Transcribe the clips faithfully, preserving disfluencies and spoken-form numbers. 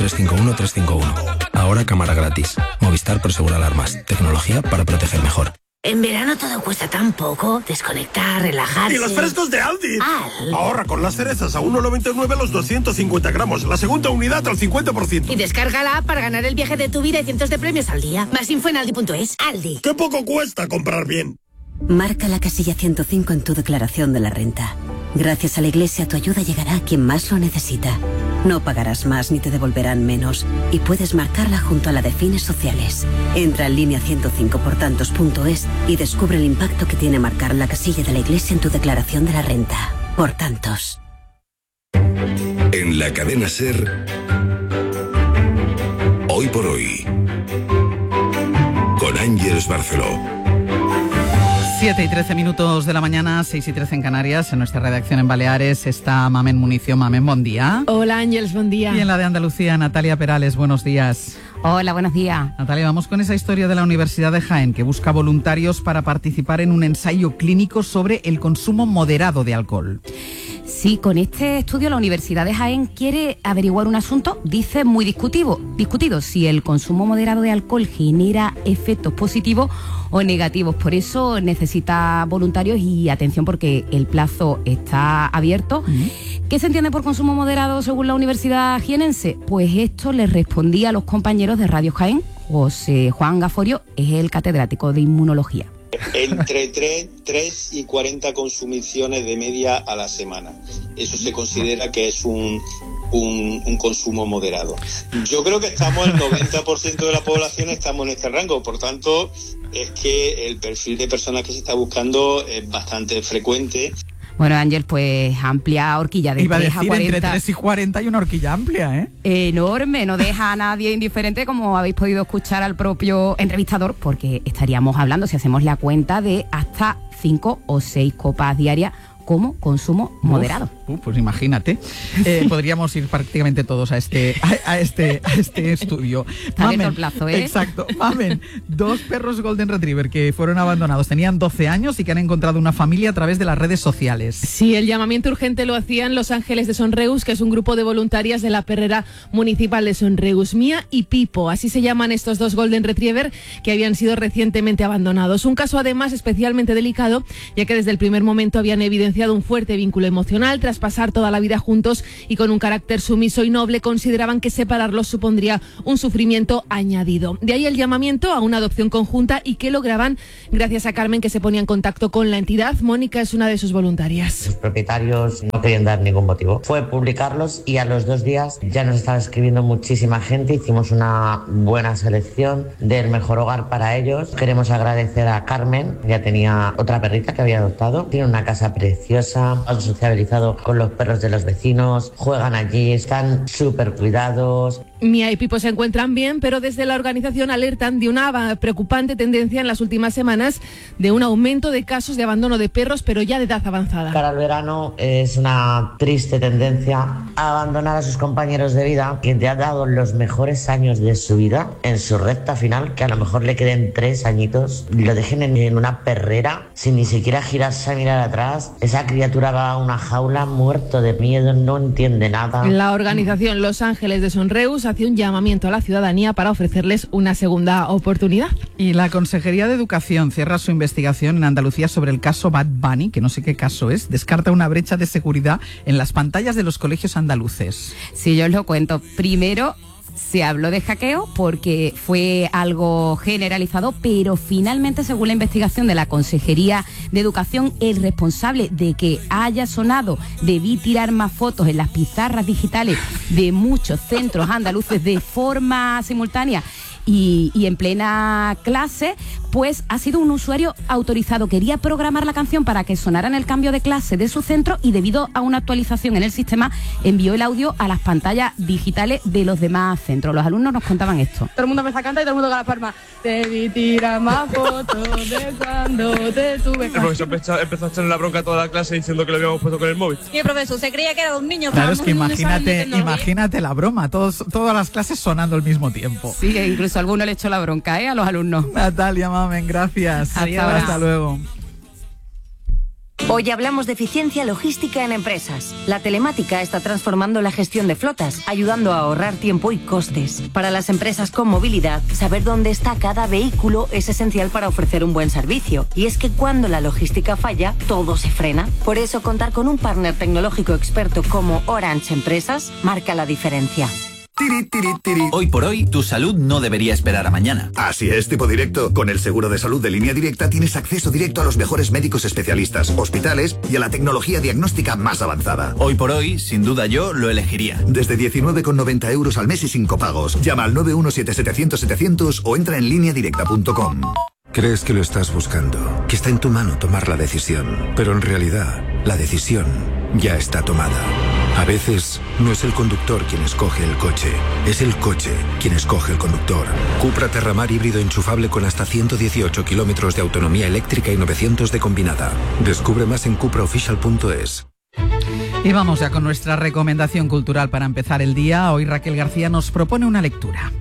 tres cinco uno tres cinco uno. Ahora cámara gratis. Movistar Prosegura Alarmas. Tecnología para proteger mejor. En verano todo cuesta tan poco. Desconectar, relajarse. ¡Y los frescos de Aldi! Al. Ahorra con las cerezas a uno noventa y nueve los doscientos cincuenta gramos. La segunda unidad al cincuenta por ciento. Y descarga la app para ganar el viaje de tu vida y cientos de premios al día. Más info en aldi punto es. Aldi. ¡Qué poco cuesta comprar bien! Marca la casilla ciento cinco en tu declaración de la renta. Gracias a la Iglesia tu ayuda llegará a quien más lo necesita. No pagarás más ni te devolverán menos. Y puedes marcarla junto a la de fines sociales. Entra en línea ciento cinco por tantos punto es y descubre el impacto que tiene marcar la casilla de la Iglesia en tu declaración de la renta. Por tantos. En la cadena SER, Hoy por Hoy, con Ángeles Barceló. siete y trece minutos de la mañana, seis y trece en Canarias. En nuestra redacción en Baleares está Mamen Municio. Mamen, buen día. Hola Ángeles, buen día. Y en la de Andalucía, Natalia Perales, buenos días. Hola, buenos días. Natalia, vamos con esa historia de la Universidad de Jaén, que busca voluntarios para participar en un ensayo clínico sobre el consumo moderado de alcohol. Sí, con este estudio la Universidad de Jaén quiere averiguar un asunto, dice, muy discutido, discutido, si el consumo moderado de alcohol genera efectos positivos o negativos. Por eso necesita voluntarios y atención porque el plazo está abierto. Uh-huh. ¿Qué se entiende por consumo moderado según la Universidad jienense? Pues esto les respondía a los compañeros de Radio Jaén. José Juan Gaforio es el catedrático de inmunología. Entre tres y cuarenta consumiciones de media a la semana. Eso se considera que es un, un, un consumo moderado. Yo creo que estamos, el noventa por ciento de la población estamos en este rango, por tanto, es que el perfil de personas que se está buscando es bastante frecuente. Bueno, Ángel, pues amplia horquilla de Iba tres a decir, a cuarenta. Entre tres y cuarenta hay una horquilla amplia, ¿eh? Enorme, no deja a nadie indiferente, como habéis podido escuchar al propio entrevistador, porque estaríamos hablando, si hacemos la cuenta, de hasta cinco o seis copas diarias como consumo moderado. Uf, uh, pues imagínate, eh, podríamos ir prácticamente todos a este a, a este a este estudio. Está abierto el plazo, ¿eh? Exacto. Mamen, dos perros Golden Retriever que fueron abandonados, tenían doce años y que han encontrado una familia a través de las redes sociales. Sí, el llamamiento urgente lo hacían Los Ángeles de Sonreus, que es un grupo de voluntarias de la perrera municipal de Sonreus. Mía y Pipo, así se llaman estos dos Golden Retriever que habían sido recientemente abandonados. Un caso además especialmente delicado, ya que desde el primer momento habían evidenciado un fuerte vínculo emocional tras pasar toda la vida juntos y con un carácter sumiso y noble. Consideraban que separarlos supondría un sufrimiento añadido. De ahí el llamamiento a una adopción conjunta y que lograban gracias a Carmen, que se ponía en contacto con la entidad. Mónica es una de sus voluntarias. Los propietarios no querían dar ningún motivo. Fue publicarlos y a los dos días ya nos estaba escribiendo muchísima gente. Hicimos una buena selección del mejor hogar para ellos. Queremos agradecer a Carmen, ya tenía otra perrita que había adoptado. Tiene una casa preciosa. Han sociabilizado con los perros de los vecinos, juegan allí, están súper cuidados. Mía y Pipo se encuentran bien, pero desde la organización alertan de una preocupante tendencia en las últimas semanas de un aumento de casos de abandono de perros, pero ya de edad avanzada. Para el verano es una triste tendencia a abandonar a sus compañeros de vida, quien te ha dado los mejores años de su vida en su recta final, que a lo mejor le queden tres añitos, y lo dejen en, en una perrera sin ni siquiera girarse a mirar atrás. Esa criatura va a una jaula muerto de miedo, no entiende nada. La organización Los Ángeles de Sonreus hace un llamamiento a la ciudadanía para ofrecerles una segunda oportunidad. Y la Consejería de Educación cierra su investigación en Andalucía sobre el caso Bad Bunny, que no sé qué caso es. Descarta una brecha de seguridad en las pantallas de los colegios andaluces. Sí, yo os lo cuento. Primero, se habló de hackeo porque fue algo generalizado, pero finalmente, según la investigación de la Consejería de Educación, el responsable de que haya sonado "debí tirar más fotos" en las pizarras digitales de muchos centros andaluces de forma simultánea y, y en plena clase, pues ha sido un usuario autorizado. Quería programar la canción para que sonara en el cambio de clase de su centro y debido a una actualización en el sistema envió el audio a las pantallas digitales de los demás centros. Los alumnos nos contaban esto. Todo el mundo empezó a cantar y todo el mundo con las palmas. Debí tirar más fotos de cuando te tuve. El profesor empezó, empezó a echarle la bronca a toda la clase diciendo que lo habíamos puesto con el móvil. Y el profesor se creía que era un niño. Claro, es que imagínate, imagínate la broma, todos, todas las clases sonando al mismo tiempo. Sí, e incluso alguno le echó la bronca, ¿eh?, a los alumnos. Natalia, mamen, gracias. Hasta, Hasta luego. Hoy hablamos de eficiencia logística en empresas. La telemática está transformando la gestión de flotas, ayudando a ahorrar tiempo y costes. Para las empresas con movilidad, saber dónde está cada vehículo es esencial para ofrecer un buen servicio. Y es que cuando la logística falla, todo se frena. Por eso, contar con un partner tecnológico experto como Orange Empresas marca la diferencia. Tiri, tiri, tiri. Hoy por hoy, tu salud no debería esperar a mañana. Así es, Tipo Directo. Con el seguro de salud de Línea Directa tienes acceso directo a los mejores médicos especialistas, hospitales y a la tecnología diagnóstica más avanzada. Hoy por hoy, sin duda yo lo elegiría. Desde diecinueve con noventa euros al mes y sin copagos. Llama al nueve uno siete setecientos setecientos o entra en línea directa punto com. Crees que lo estás buscando, que está en tu mano tomar la decisión, pero en realidad, la decisión ya está tomada. A veces, no es el conductor quien escoge el coche, es el coche quien escoge el conductor. Cupra Terramar híbrido enchufable con hasta ciento dieciocho kilómetros de autonomía eléctrica y novecientos de combinada. Descubre más en cupra oficial punto es. Y vamos ya con nuestra recomendación cultural para empezar el día. Hoy Raquel García nos propone una lectura.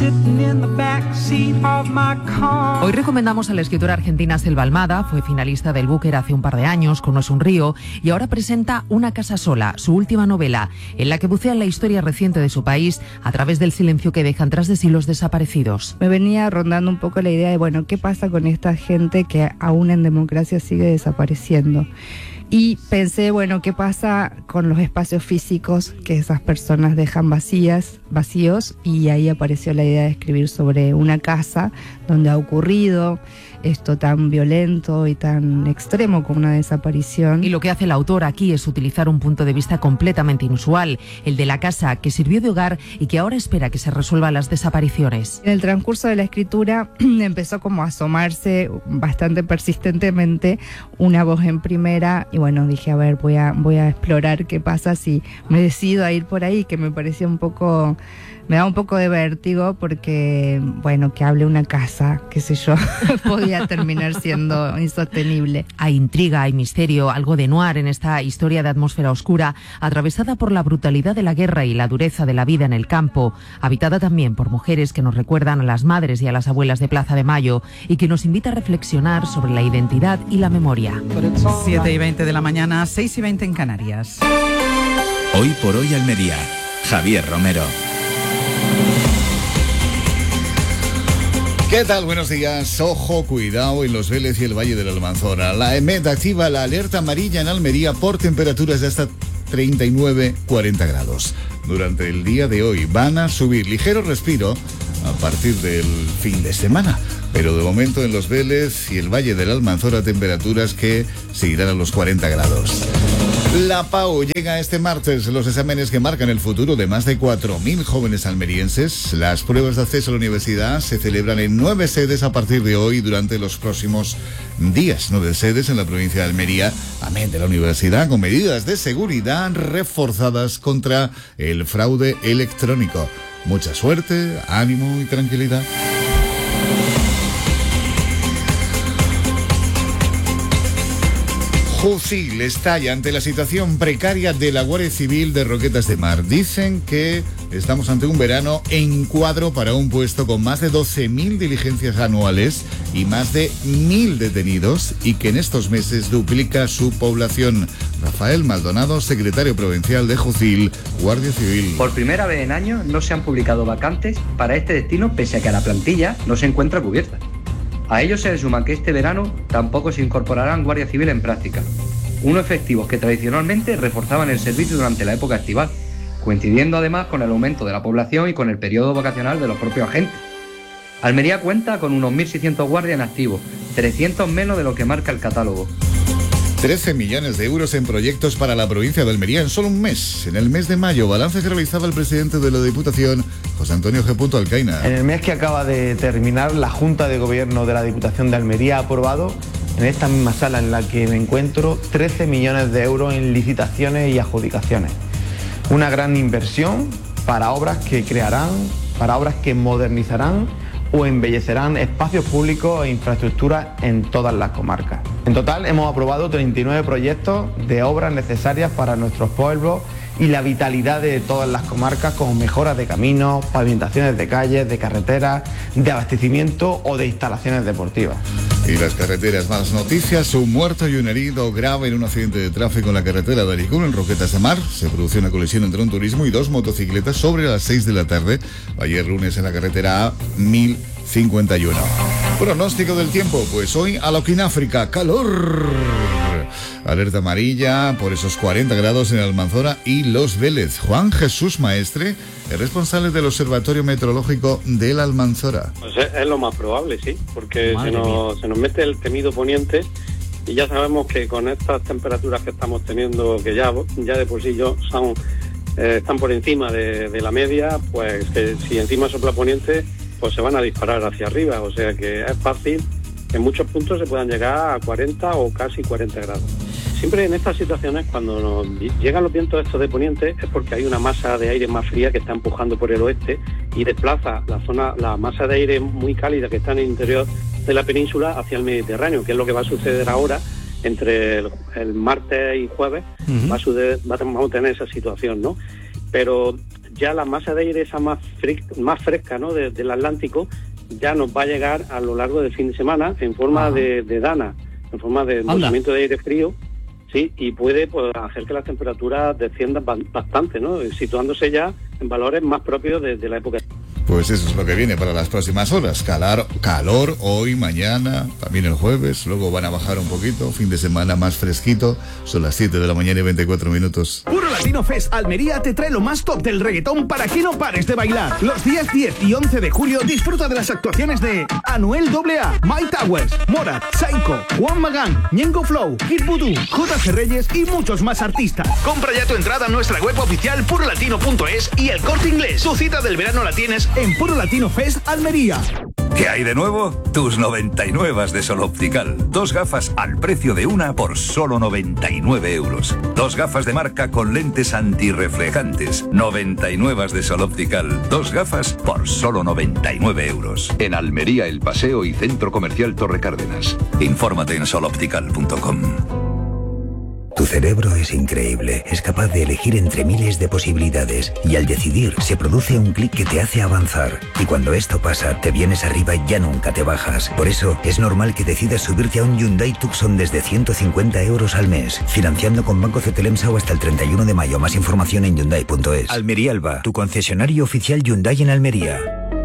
Hoy recomendamos a la escritora argentina Selva Almada. Fue finalista del Booker hace un par de años con No es un río y ahora presenta Una casa sola, su última novela, en la que bucea en la historia reciente de su país a través del silencio que dejan tras de sí los desaparecidos. Me venía rondando un poco la idea de, bueno, ¿qué pasa con esta gente que aún en democracia sigue desapareciendo? Y pensé, bueno, ¿qué pasa con los espacios físicos que esas personas dejan vacías, vacíos? Y ahí apareció la idea de escribir sobre una casa donde ha ocurrido esto tan violento y tan extremo como una desaparición. Y lo que hace el autor aquí es utilizar un punto de vista completamente inusual, el de la casa que sirvió de hogar y que ahora espera que se resuelvan las desapariciones. En el transcurso de la escritura empezó como a asomarse bastante persistentemente una voz en primera y bueno, dije, a ver, voy a, voy a explorar qué pasa si me decido a ir por ahí, que me parecía un poco... Me da un poco de vértigo porque, bueno, que hable una casa, qué sé yo, podía terminar siendo insostenible. Hay intriga, hay misterio, algo de noir en esta historia de atmósfera oscura, atravesada por la brutalidad de la guerra y la dureza de la vida en el campo, habitada también por mujeres que nos recuerdan a las madres y a las abuelas de Plaza de Mayo y que nos invita a reflexionar sobre la identidad y la memoria. siete y veinte de la mañana, seis y veinte en Canarias. Hoy por hoy Almería, Javier Romero. ¿Qué tal? Buenos días. Ojo, cuidado en Los Vélez y el Valle de la Almanzora. La EMET activa la alerta amarilla en Almería por temperaturas de hasta treinta y nueve a cuarenta grados. Durante el día de hoy van a subir ligero respiro a partir del fin de semana. Pero de momento en Los Vélez y el Valle de la Almanzora temperaturas que seguirán a los cuarenta grados. La PAU llega este martes los exámenes que marcan el futuro de más de cuatro mil jóvenes almerienses. Las pruebas de acceso a la universidad se celebran en nueve sedes a partir de hoy durante los próximos días. Nueve sedes en la provincia de Almería, amén de la universidad, con medidas de seguridad reforzadas contra el fraude electrónico. Mucha suerte, ánimo y tranquilidad. Jucil estalla ante la situación precaria de la Guardia Civil de Roquetas de Mar. Dicen que estamos ante un verano en cuadro para un puesto con más de doce mil diligencias anuales y más de mil detenidos y que en estos meses duplica su población. Rafael Maldonado, secretario provincial de Jucil, Guardia Civil. Por primera vez en años no se han publicado vacantes para este destino pese a que la plantilla no se encuentra cubierta. A ello se le suma que este verano tampoco se incorporarán Guardia Civil en práctica, unos efectivos que tradicionalmente reforzaban el servicio durante la época estival, coincidiendo además con el aumento de la población y con el periodo vacacional de los propios agentes. Almería cuenta con unos mil seiscientos guardias en activo, trescientos menos de lo que marca el catálogo. trece millones de euros en proyectos para la provincia de Almería en solo un mes. En el mes de mayo, balance que realizaba el presidente de la Diputación, José Antonio G. Alcaina. En el mes que acaba de terminar, la Junta de Gobierno de la Diputación de Almería ha aprobado, en esta misma sala en la que me encuentro, trece millones de euros en licitaciones y adjudicaciones. Una gran inversión para obras que crearán, para obras que modernizarán o embellecerán espacios públicos e infraestructuras en todas las comarcas. En total hemos aprobado treinta y nueve proyectos de obras necesarias para nuestros pueblos y la vitalidad de todas las comarcas con mejoras de caminos, pavimentaciones de calles, de carreteras, de abastecimiento o de instalaciones deportivas. Y las carreteras, más noticias: un muerto y un herido grave en un accidente de tráfico en la carretera de Aricún, en Roquetas de Mar. Se produjo una colisión entre un turismo y dos motocicletas sobre las seis de la tarde, ayer lunes, en la carretera A mil cincuenta y uno. Pronóstico del tiempo, pues hoy a África, calor. Alerta amarilla por esos cuarenta grados en Almanzora y Los Vélez. Juan Jesús Maestre es responsable del Observatorio Meteorológico del Almanzora. Pues es, es lo más probable, sí, porque se nos, se nos mete el temido poniente y ya sabemos que con estas temperaturas que estamos teniendo, que ya, ya de por sí yo son, eh, están por encima de, de la media, pues que si encima sopla poniente, pues se van a disparar hacia arriba, o sea que es fácil que en muchos puntos se puedan llegar a cuarenta o casi cuarenta grados. Siempre en estas situaciones, cuando nos llegan los vientos estos de poniente, es porque hay una masa de aire más fría que está empujando por el oeste y desplaza la zona, la masa de aire muy cálida que está en el interior de la península hacia el Mediterráneo, que es lo que va a suceder ahora entre el, el martes y jueves. Uh-huh. va a suceder, va a, vamos a tener esa situación, ¿no? Pero ya la masa de aire esa más, fri, más fresca, ¿no?, de, del Atlántico, ya nos va a llegar a lo largo del fin de semana en forma uh-huh. de, de dana, en forma de movimiento de aire frío. Sí, y puede pues, hacer que las temperaturas desciendan bastante, ¿no? Situándose ya en valores más propios de, de la época. Pues eso es lo que viene para las próximas horas. Calar, calor hoy, mañana, también el jueves. Luego van a bajar un poquito. Fin de semana más fresquito. Son las siete de la mañana y veinticuatro minutos. Puro Latino Fest Almería te trae lo más top del reggaetón para que no pares de bailar. Los días diez y once de julio disfruta de las actuaciones de Anuel doble A, My Towers, Morat, Psycho, Juan Magán, Ñengo Flow, Kid Voodoo, J G Reyes y muchos más artistas. Compra ya tu entrada en nuestra web oficial puro latino punto es y El Corte Inglés. Tu cita del verano la tienes en Puro Latino Fest Almería. ¿Qué hay de nuevo? Tus noventa y nueve de Sol Optical. Dos gafas al precio de una por solo noventa y nueve euros. Dos gafas de marca con lentes antirreflejantes. noventa y nueve de Sol Optical. Dos gafas por solo noventa y nueve euros. En Almería, El Paseo y Centro Comercial Torre Cárdenas. Infórmate en sol optical punto com. Tu cerebro es increíble, es capaz de elegir entre miles de posibilidades y al decidir se produce un clic que te hace avanzar. Y cuando esto pasa, te vienes arriba y ya nunca te bajas. Por eso es normal que decidas subirte a un Hyundai Tucson desde ciento cincuenta euros al mes, financiando con Banco Cetelemsa o hasta el treinta y uno de mayo. Más información en hyundai punto es. Almería Alba, tu concesionario oficial Hyundai en Almería.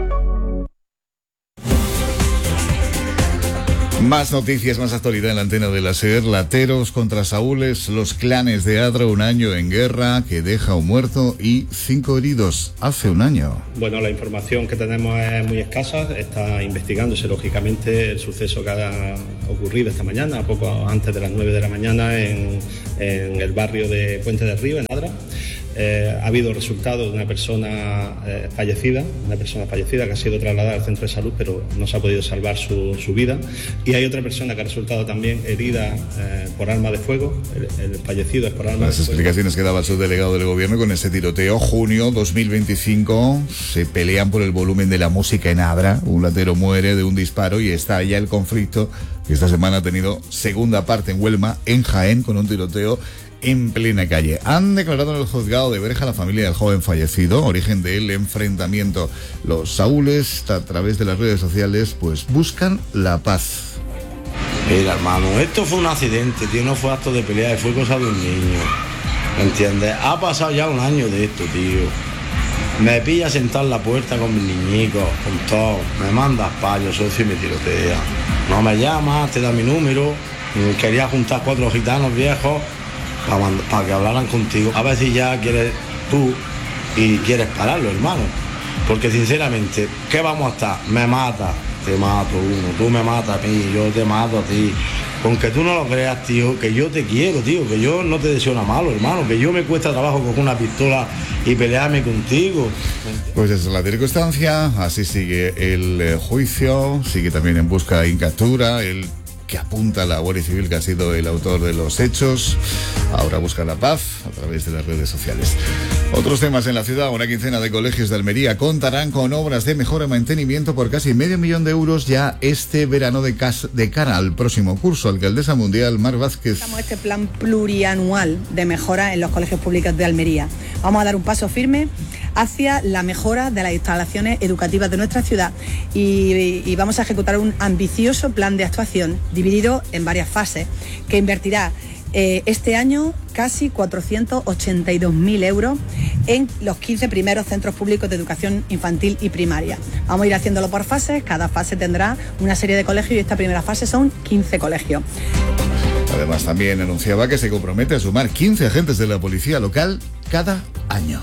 Más noticias, más actualidad en la antena de la SER. Lateros contra saúles, los clanes de Adra, un año en guerra que deja un muerto y cinco heridos hace un año. Bueno, la información que tenemos es muy escasa, está investigándose lógicamente el suceso que ha ocurrido esta mañana, poco antes de las nueve de la mañana en, en el barrio de Puente del Río, en Adra. Eh, ha habido resultado de una persona eh, fallecida, una persona fallecida que ha sido trasladada al centro de salud, pero no se ha podido salvar su, su vida. Y hay otra persona que ha resultado también herida eh, por arma de fuego. El, el fallecido es por arma Las de fuego. Las explicaciones que daba el subdelegado del gobierno con ese tiroteo. Junio dos mil veinticinco, se pelean por el volumen de la música en Adra. Un latero muere de un disparo y está ya el conflicto que esta semana ha tenido segunda parte en Huelma, en Jaén, con un tiroteo en plena calle. Han declarado en el juzgado de Berja la familia del joven fallecido, origen del enfrentamiento. Los saúles, a través de las redes sociales, pues buscan la paz. Mira, hermano, esto fue un accidente, tío, no fue acto de pelea, fue cosa de un niño, ¿me entiendes? Ha pasado ya un año de esto, tío. Me pilla sentado en la puerta con mis niñicos, con todo, me mandas payos, socio, y me tirotea. No me llamas, te da mi número, quería juntar cuatro gitanos viejos para, para que hablaran contigo. A ver si ya quieres tú y quieres pararlo, hermano. Porque sinceramente, ¿qué vamos a estar? Me mata, te mato uno, tú me matas a mí, yo te mato a ti. Aunque tú no lo creas, tío, que yo te quiero, tío, que yo no te deseo nada malo, hermano, que yo me cuesta trabajo coger una pistola y pelearme contigo. Pues esa es la circunstancia, así sigue el eh, juicio, sigue también en busca y captura, el que apunta a la Guardia Civil que ha sido el autor de los hechos. Ahora busca la paz a través de las redes sociales. Otros temas en la ciudad. Una quincena de colegios de Almería contarán con obras de mejora y mantenimiento por casi medio millón de euros ya este verano de, cas- de cara al próximo curso. Alcaldesa mundial Mar Vázquez. Estamos este plan plurianual de mejora en los colegios públicos de Almería. Vamos a dar un paso firme hacia la mejora de las instalaciones educativas de nuestra ciudad y, y vamos a ejecutar un ambicioso plan de actuación dividido en varias fases que invertirá eh, este año casi cuatrocientos ochenta y dos mil euros en los quince primeros centros públicos de educación infantil y primaria. Vamos a ir haciéndolo por fases, cada fase tendrá una serie de colegios y esta primera fase son quince colegios. Además, también anunciaba que se compromete a sumar quince agentes de la policía local cada año.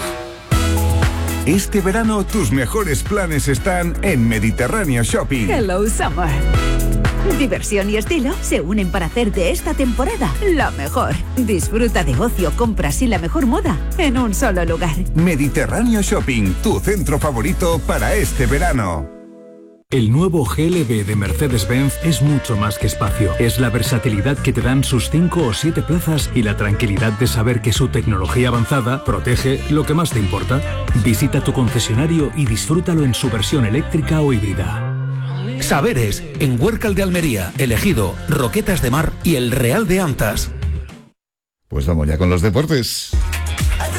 Este verano tus mejores planes están en Mediterráneo Shopping. Hello Summer. Diversión y estilo se unen para hacer de esta temporada la mejor. Disfruta de ocio, compras y la mejor moda en un solo lugar. Mediterráneo Shopping, tu centro favorito para este verano. El nuevo G L B de Mercedes-Benz es mucho más que espacio. Es la versatilidad que te dan sus cinco o siete plazas y la tranquilidad de saber que su tecnología avanzada protege lo que más te importa. Visita tu concesionario y disfrútalo en su versión eléctrica o híbrida. Saberes, en Huércal de Almería, Elegido, Roquetas de Mar y El Real de Antas. Pues vamos ya con los deportes.